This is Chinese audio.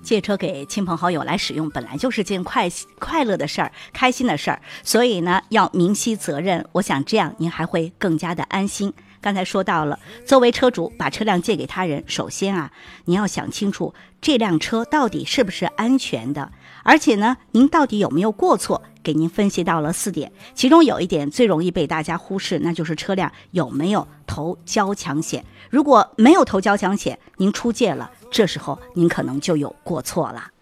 借车给亲朋好友来使用，本来就是件快乐的事儿，开心的事儿，所以呢，要明晰责任。我想这样您还会更加的安心。刚才说到了，作为车主把车辆借给他人，首先啊，您要想清楚这辆车到底是不是安全的，而且呢，您到底有没有过错。给您分析到了4点，其中有一点最容易被大家忽视，那就是车辆有没有投交强险。如果没有投交强险，您出借了，这时候您可能就有过错了。